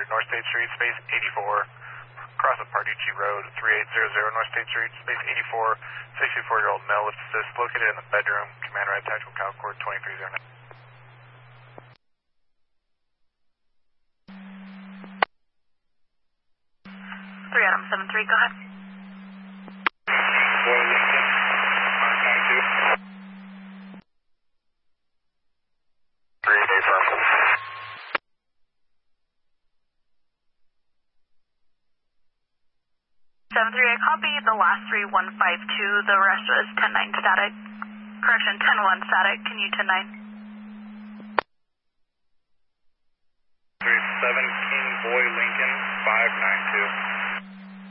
North State Street, space 84. Cross of Parducci Road, 3800 North State Street, space 84. 64-year-old male lift assist located in the bedroom. Command Ride Tactical Concord 2309. 3 Adam 73, go ahead. Boy Lincoln, R92. 3-day purple. 73, I copy. The last 3152, the rest was 10-9 static. Correction, 10-1 static. Can you 10-9? 37 King Boy Lincoln, 592.